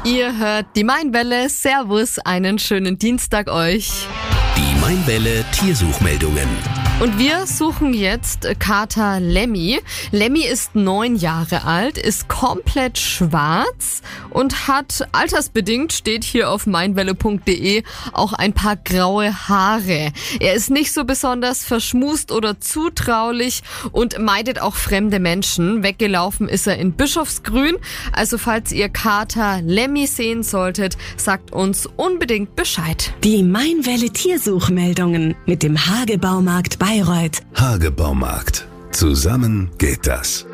Ihr hört die Mainwelle. Servus, einen schönen Dienstag euch. Die Mainwelle Tiersuchmeldungen. Und wir suchen jetzt Kater Lemmy. Lemmy ist 9 Jahre alt, ist komplett schwarz und hat altersbedingt, steht hier auf mainwelle.de, auch ein paar graue Haare. Er ist nicht so besonders verschmust oder zutraulich und meidet auch fremde Menschen. Weggelaufen ist er in Bischofsgrün. Also falls ihr Kater Lemmy sehen solltet, sagt uns unbedingt Bescheid. Die Mainwelle Tiersuchmeldungen mit dem Hagebaumarkt Bayreuth. Hagebaumarkt. Zusammen geht das.